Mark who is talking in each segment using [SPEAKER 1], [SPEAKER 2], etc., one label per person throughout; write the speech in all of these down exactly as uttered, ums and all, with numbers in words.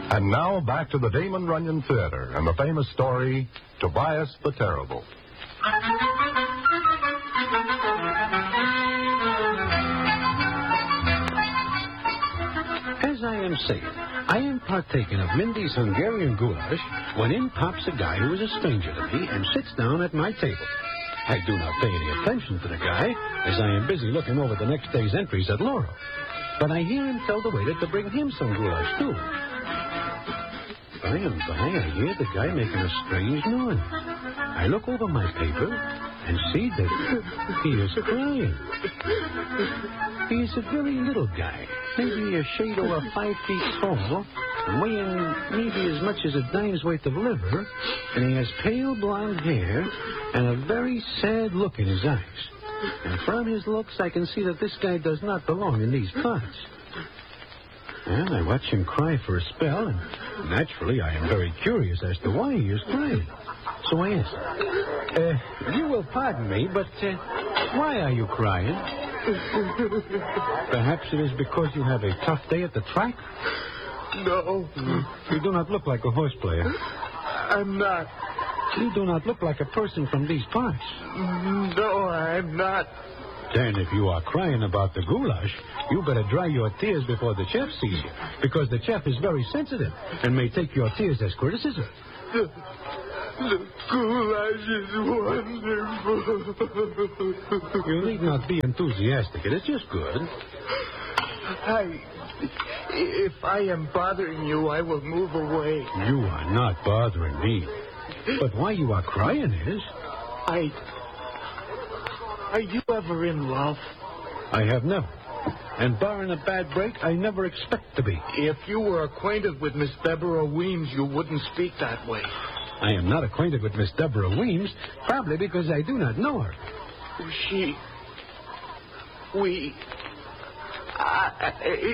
[SPEAKER 1] And now back to the Damon Runyon Theater and the famous story, Tobias the Terrible.
[SPEAKER 2] As I am saying, I am partaking of Mindy's Hungarian goulash when in pops a guy who is a stranger to me and sits down at my table. I do not pay any attention to the guy, as I am busy looking over the next day's entries at Laurel. But I hear him tell the waiter to bring him some goulash, too. By and by, I hear the guy making a strange noise. I look over my paper and see that he is crying. He is a very little guy, maybe a shade over five feet tall, weighing maybe as much as a dime's worth of liver, and he has pale blonde hair and a very sad look in his eyes. And from his looks, I can see that this guy does not belong in these parts. Well, I watch him cry for a spell, and naturally I am very curious as to why he is crying. So I ask, uh, you will pardon me, but uh, why are you crying? Perhaps it is because you have a tough day at the track?
[SPEAKER 3] No.
[SPEAKER 2] You do not look like a horse player.
[SPEAKER 3] I'm not.
[SPEAKER 2] You do not look like a person from these parts.
[SPEAKER 3] No, I'm not.
[SPEAKER 2] Then if you are crying about the goulash, you better dry your tears before the chef sees you, because the chef is very sensitive and may take your tears as criticism.
[SPEAKER 3] The, the goulash is wonderful.
[SPEAKER 2] You need not be enthusiastic. It is just good.
[SPEAKER 3] I... If I am bothering you, I will move away.
[SPEAKER 2] You are not bothering me. But why you are crying is...
[SPEAKER 3] I... Are you ever in love?
[SPEAKER 2] I have never. And barring a bad break, I never expect to be.
[SPEAKER 3] If you were acquainted with Miss Deborah Weems, you wouldn't speak that way.
[SPEAKER 2] I am not acquainted with Miss Deborah Weems, probably because I do not know her.
[SPEAKER 3] She... We... I...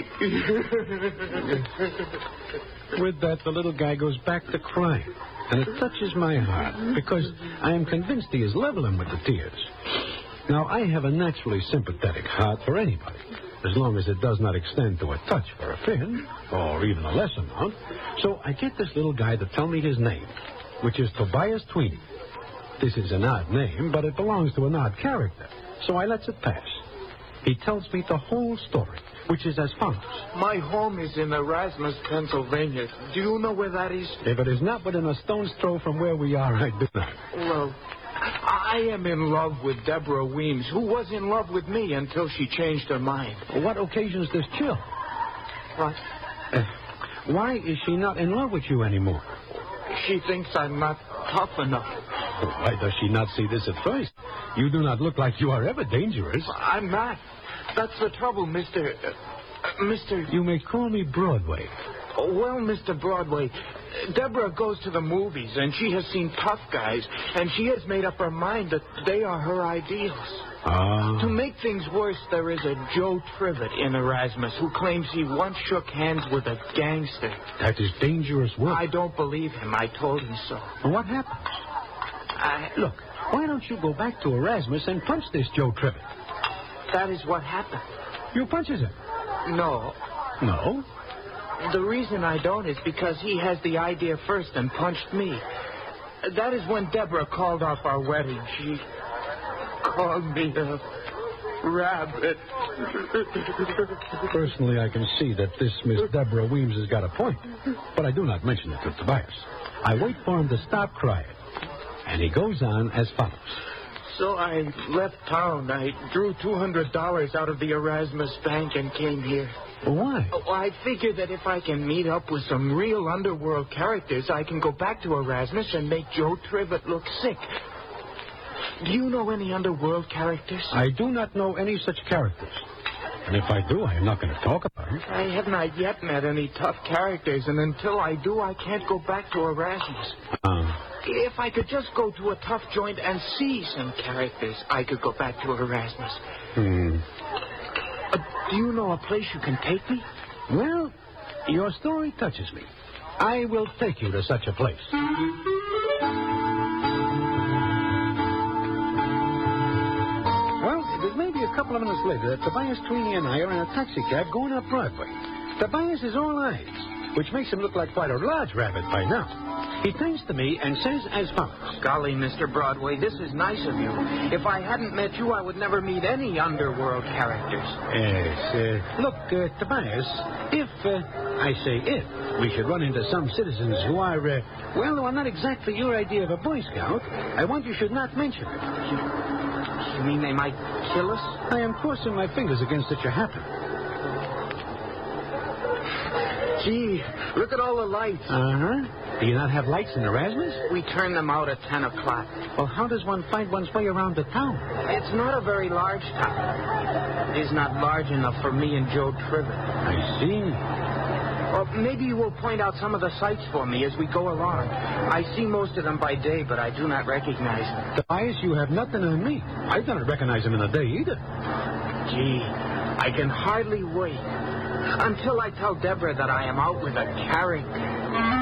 [SPEAKER 2] With that, the little guy goes back to crying. And it touches my heart, because I am convinced he is leveling with the tears. Now, I have a naturally sympathetic heart for anybody, as long as it does not extend to a touch for a fin, or even a less amount. So I get this little guy to tell me his name, which is Tobias Tweedy. This is an odd name, but it belongs to an odd character, so I lets it pass. He tells me the whole story, which is as follows.
[SPEAKER 3] My home is in Erasmus, Pennsylvania. Do you know where that is?
[SPEAKER 2] If it is not within a stone's throw from where we are, I do not.
[SPEAKER 3] Well, I am in love with Deborah Weems, who was in love with me until she changed her mind.
[SPEAKER 2] What occasions this chill?
[SPEAKER 3] What?
[SPEAKER 2] Uh, why is she not in love with you anymore?
[SPEAKER 3] She thinks I'm not tough enough.
[SPEAKER 2] Why does she not see this at first? You do not look like you are ever dangerous.
[SPEAKER 3] I'm not. That's the trouble, Mister... Uh, Mister...
[SPEAKER 2] You may call me Broadway.
[SPEAKER 3] Oh, well, Mister Broadway, Deborah goes to the movies, and she has seen tough guys, and she has made up her mind that they are her ideals.
[SPEAKER 2] Ah.
[SPEAKER 3] To make things worse, there is a Joe Trivet in Erasmus who claims he once shook hands with a gangster.
[SPEAKER 2] That is dangerous work.
[SPEAKER 3] I don't believe him. I told him so.
[SPEAKER 2] What happened?
[SPEAKER 3] I...
[SPEAKER 2] Look, why don't you go back to Erasmus and punch this Joe Trivet?
[SPEAKER 3] That is what happened.
[SPEAKER 2] You punches him?
[SPEAKER 3] No.
[SPEAKER 2] No?
[SPEAKER 3] The reason I don't is because he has the idea first and punched me. That is when Deborah called off our wedding. She called me a rabbit.
[SPEAKER 2] Personally, I can see that this Miss Deborah Weems has got a point, but I do not mention it to Tobias. I wait for him to stop crying, and he goes on as follows.
[SPEAKER 3] So I left town. I drew two hundred dollars out of the Erasmus Bank and came here.
[SPEAKER 2] Why?
[SPEAKER 3] Oh, I figured that if I can meet up with some real underworld characters, I can go back to Erasmus and make Joe Trivet look sick. Do you know any underworld characters?
[SPEAKER 2] I do not know any such characters. And if I do, I am not going to talk about them.
[SPEAKER 3] I have not yet met any tough characters, and until I do, I can't go back to Erasmus.
[SPEAKER 2] Uh,
[SPEAKER 3] if I could just go to a tough joint and see some characters, I could go back to Erasmus.
[SPEAKER 2] Hmm.
[SPEAKER 3] Uh, do you know a place you can take me?
[SPEAKER 2] Well, your story touches me. I will take you to such a place. Well, it is maybe a couple of minutes later that Tobias Tweedy and I are in a taxicab going up Broadway. Tobias is all eyes. which makes him look like quite a large rabbit by now. He turns to me and says as follows.
[SPEAKER 3] Golly, Mister Broadway, this is nice of you. If I hadn't met you, I would never meet any underworld characters.
[SPEAKER 2] Yes, uh, look, uh, Tobias, if, uh, I say if, we should run into some citizens who are, uh, well, who are not exactly your idea of a Boy Scout, I want you should not mention it.
[SPEAKER 3] You mean they might kill us?
[SPEAKER 2] I am crossing my fingers against such a happen.
[SPEAKER 3] Gee, look at all the lights.
[SPEAKER 2] Uh-huh. Do you not have lights in Erasmus?
[SPEAKER 3] We turn them out at ten o'clock.
[SPEAKER 2] Well, how does one find one's way around the town?
[SPEAKER 3] It's not a very large town. It is not large enough for me and Joe Trivett.
[SPEAKER 2] I see.
[SPEAKER 3] Well, maybe you will point out some of the sights for me as we go along. I see most of them by day, but I do not recognize them.
[SPEAKER 2] Tobias, you have nothing on me. I don't recognize them in the day either.
[SPEAKER 3] Gee, I can hardly wait until I tell Deborah that I am out with a character.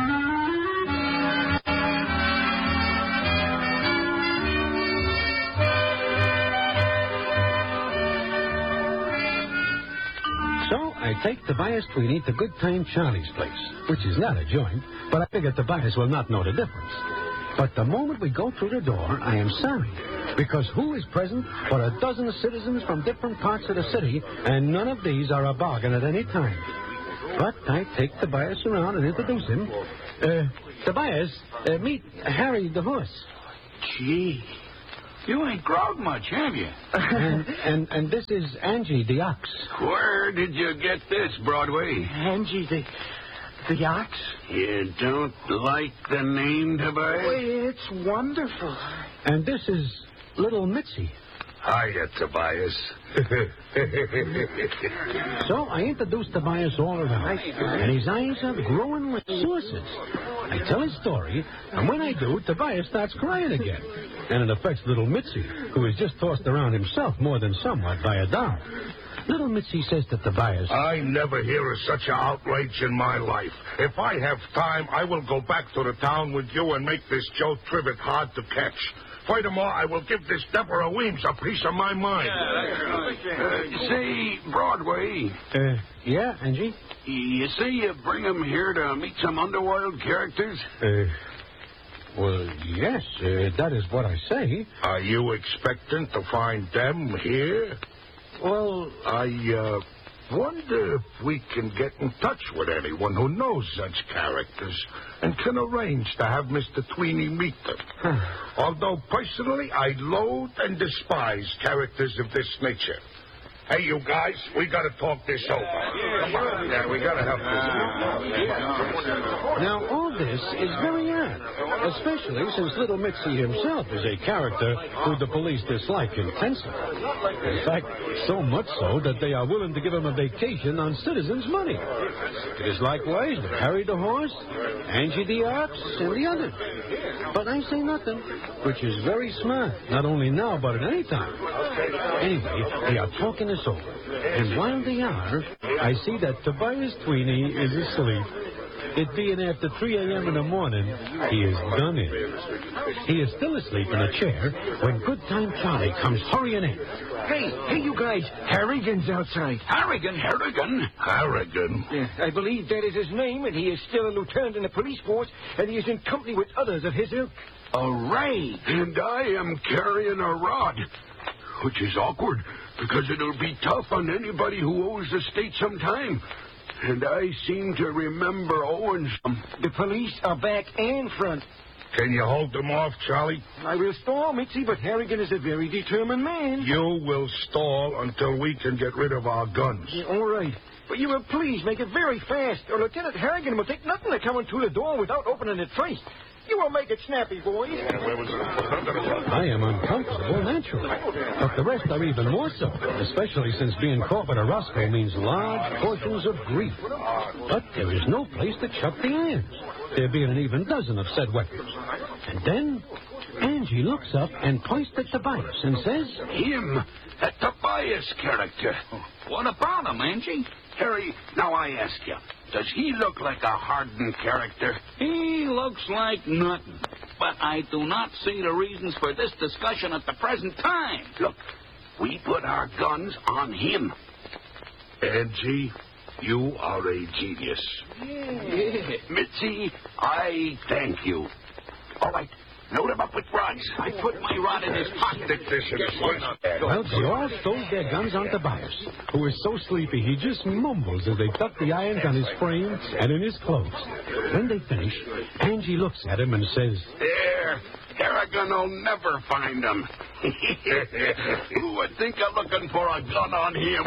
[SPEAKER 2] I take Tobias Tweeny to Good Time Charlie's place, which is not a joint, but I figure Tobias will not know the difference. But the moment we go through the door, I am sorry, because who is present but a dozen citizens from different parts of the city, and none of these are a bargain at any time. But I take Tobias around and introduce him. Uh, Tobias, uh, meet Harry the horse.
[SPEAKER 4] Gee, you ain't growled much, have you?
[SPEAKER 2] and, and and this is Angie the ox.
[SPEAKER 4] Where did you get this, Broadway?
[SPEAKER 3] Angie the the ox?
[SPEAKER 4] You don't like the name, Tobias?
[SPEAKER 3] Oh, it's wonderful.
[SPEAKER 2] And this is little Mitzi.
[SPEAKER 4] Hiya, Tobias.
[SPEAKER 2] So I introduce Tobias all around, and his eyes are growing like saucers. I tell his story, and when I do, Tobias starts crying again. And it affects little Mitzi, who is just tossed around himself more than somewhat by a doll. Little Mitzi says to Tobias,
[SPEAKER 5] I never hear of such an outrage in my life. If I have time, I will go back to the town with you and make this Joe Trivett hard to catch. Furthermore, I will give this Deborah Weems a piece of my mind.
[SPEAKER 4] Uh, say, Broadway.
[SPEAKER 2] Uh, yeah, Angie?
[SPEAKER 4] You say you bring him here to meet some underworld characters?
[SPEAKER 2] Uh, well, yes, uh, that is what I say.
[SPEAKER 5] Are you expecting to find them here?
[SPEAKER 2] Well,
[SPEAKER 5] I, uh... wonder if we can get in touch with anyone who knows such characters and can arrange to have Mister Tweeny meet them. Although, personally, I loathe and despise characters of this nature. Hey, you guys, we got to talk this over. Come on. Yeah, we got to help this.
[SPEAKER 2] Now, all this is very odd, especially since little Mitzi himself is a character who the police dislike intensely. In fact, so much so that they are willing to give him a vacation on citizens' money. It is likewise with Harry the horse, Angie the ox, and the others. But I say nothing, which is very smart, not only now, but at any time. Anyway, they are talking this over, and while they are, I see that Tobias Tweeny is asleep. It being after three a.m. in the morning, he is done in. He is still asleep in a chair when Good Time Charlie comes hurrying in.
[SPEAKER 6] Hey, hey, you guys, Harrigan's outside.
[SPEAKER 4] Harrigan, Harrigan.
[SPEAKER 5] Harrigan?
[SPEAKER 6] Yeah, I believe that is his name, and he is still a lieutenant in the police force, and he is in company with others of his ilk.
[SPEAKER 4] A ray. And I am carrying a rod, which is awkward, because it'll be tough on anybody who owes the state some time. And I seem to remember owing some.
[SPEAKER 6] The police are back and front.
[SPEAKER 5] Can you hold them off, Charlie?
[SPEAKER 6] I will stall, Mitzi, but Harrigan is a very determined man.
[SPEAKER 5] You will stall until we can get rid of our guns.
[SPEAKER 6] Yeah, all right. But you will please make it very fast, or Lieutenant Harrigan will take nothing to come through the door without opening it first. You will make it snappy, boys.
[SPEAKER 2] I am uncomfortable, naturally. But the rest are even more so, especially since being caught with a Roscoe means large portions of grief. But there is no place to chuck the irons, there being an even dozen of said weapons. And then Angie looks up and points at Tobias and says,
[SPEAKER 4] Him, that Tobias character. What about him, Angie? Harry, now I ask you, does he look like a hardened character?
[SPEAKER 7] He looks like nothing. But I do not see the reasons for this discussion at the present time.
[SPEAKER 4] Look, we put our guns on him.
[SPEAKER 5] Angie, You are a genius.
[SPEAKER 7] Yeah.
[SPEAKER 4] Mitzi, I thank you. All right, load him up with rods.
[SPEAKER 7] I put my rod in his pocket.
[SPEAKER 5] Stick this in his waist.
[SPEAKER 2] Well, they all stowed their guns on Tobias, who is so sleepy he just mumbles as they tuck the irons on his frame and in his clothes. When they finish, Angie looks at him and says,
[SPEAKER 4] There, Harrigan will never find him. Who would think of looking for a gun on him?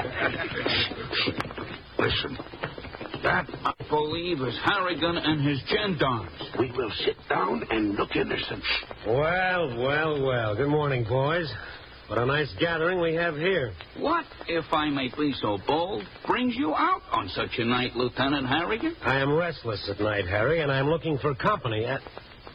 [SPEAKER 5] Listen, that
[SPEAKER 7] I believe is Harrigan and his gendarmes.
[SPEAKER 4] We will sit down and look innocent.
[SPEAKER 8] Well, well, well. Good morning, boys. What a nice gathering we have here.
[SPEAKER 7] What, if I may be so bold, brings you out on such a night, Lieutenant Harrigan?
[SPEAKER 8] I am restless at night, Harry, and I'm looking for company at...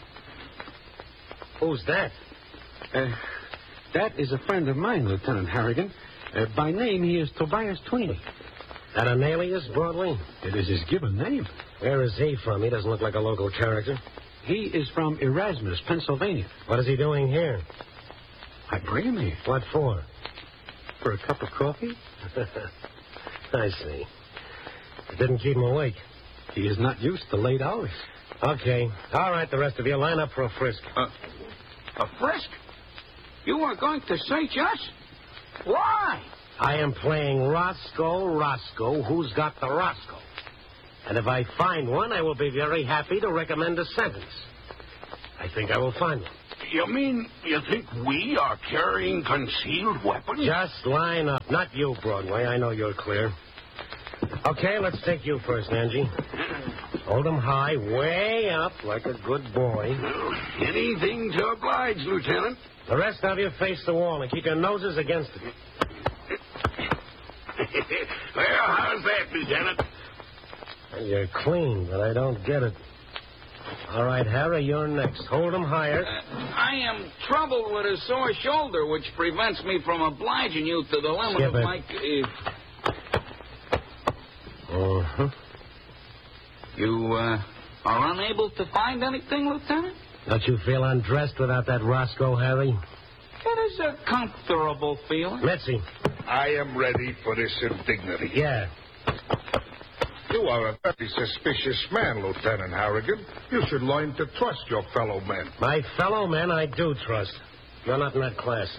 [SPEAKER 8] Who's that?
[SPEAKER 2] uh, that is a friend of mine, Lieutenant Harrigan. Uh, by name, he is Tobias Tweeny.
[SPEAKER 8] That an alias, Broadway?
[SPEAKER 2] It is his given name.
[SPEAKER 8] Where is he from? He doesn't look like a local character.
[SPEAKER 2] He is from Erasmus, Pennsylvania.
[SPEAKER 8] What is he doing here?
[SPEAKER 2] I bring him here.
[SPEAKER 8] What for?
[SPEAKER 2] For a cup of coffee?
[SPEAKER 8] I see. It didn't keep him awake.
[SPEAKER 2] He is not used to late hours.
[SPEAKER 8] Okay. All right, the rest of you line up for a frisk.
[SPEAKER 7] Uh, a frisk? You are going to search us? Why?
[SPEAKER 8] I am playing Roscoe Roscoe, who's got the Roscoe. And if I find one, I will be very happy to recommend a sentence. I think I will find one.
[SPEAKER 4] You mean you think we are carrying concealed weapons?
[SPEAKER 8] Just line up. Not you, Broadway. I know you're clear. Okay, let's take you first, Angie. Hold them high, way up, like a good boy.
[SPEAKER 4] Anything to oblige, Lieutenant.
[SPEAKER 8] The rest of you face the wall and keep your noses against it.
[SPEAKER 4] Well, how's that, Lieutenant?
[SPEAKER 8] You're clean, but I don't get it. All right, Harry, you're next. Hold them higher.
[SPEAKER 7] Uh, I am troubled with a sore shoulder, which prevents me from obliging you to the limit
[SPEAKER 8] Skip
[SPEAKER 7] of
[SPEAKER 8] it.
[SPEAKER 7] my... Uh,
[SPEAKER 8] Uh-huh.
[SPEAKER 7] you uh, are unable to find anything, Lieutenant?
[SPEAKER 8] Don't you feel undressed without that Roscoe, Harry?
[SPEAKER 7] It is a comfortable feeling.
[SPEAKER 8] Mitzi.
[SPEAKER 5] I am ready for this indignity.
[SPEAKER 8] Yeah.
[SPEAKER 5] You are a very suspicious man, Lieutenant Harrigan. You should learn to trust your fellow men.
[SPEAKER 8] My fellow men, I do trust. You're not in that class.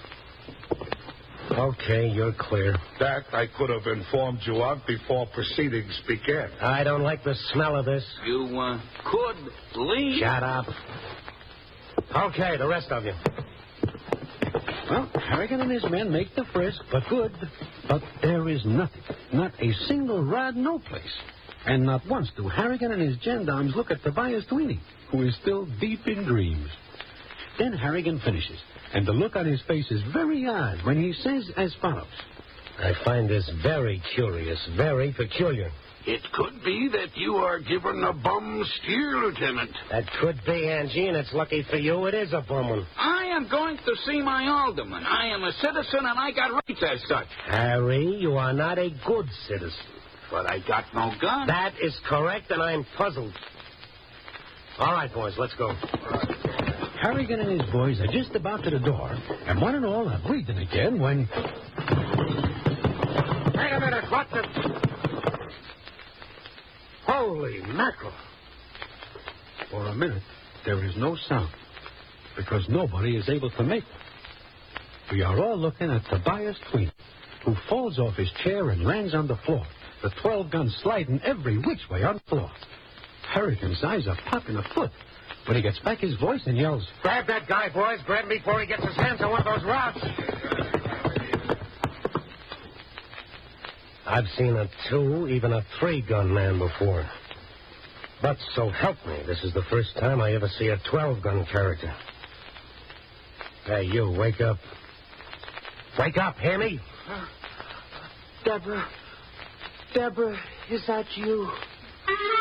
[SPEAKER 8] Okay, you're clear.
[SPEAKER 5] That I could have informed you of before proceedings began.
[SPEAKER 8] I don't like the smell of this.
[SPEAKER 7] You uh, could leave.
[SPEAKER 8] Shut up. Okay, the rest of you.
[SPEAKER 2] Well, Harrigan and his men make the frisk, but good. But there is nothing, not a single rod, no place. And not once do Harrigan and his gendarmes look at Tobias Tweeny, who is still deep in dreams. Then Harrigan finishes, and the look on his face is very odd when he says as follows.
[SPEAKER 8] I find this very curious, very peculiar.
[SPEAKER 4] It could be that you are given a bum steer, Lieutenant.
[SPEAKER 8] That could be, Angie, and it's lucky for you it is a bum one.
[SPEAKER 7] I am going to see my alderman. I am a citizen, and I got rights as such.
[SPEAKER 8] Harry, you are not a good citizen.
[SPEAKER 7] But I got no gun.
[SPEAKER 8] That is correct, and I'm puzzled. All right, boys, let's go.
[SPEAKER 2] Harrigan and his boys are just about to the door, and one and all are breathing again when...
[SPEAKER 8] Wait a minute, what the... Holy mackerel.
[SPEAKER 2] For a minute, there is no sound, because nobody is able to make one. We are all looking at Tobias Tweeny, who falls off his chair and lands on the floor, the twelve gun sliding every which way on the floor. Harrigan's eyes are popping a foot when he gets back his voice and yells,
[SPEAKER 8] Grab that guy, boys. Grab him before he gets his hands on one of those rods. I've seen a two, even a three-gun man before. But so help me, this is the first time I ever see a twelve-gun character. Hey, you, wake up. Wake up, hear me?
[SPEAKER 3] Uh, Deborah. Deborah, is that you?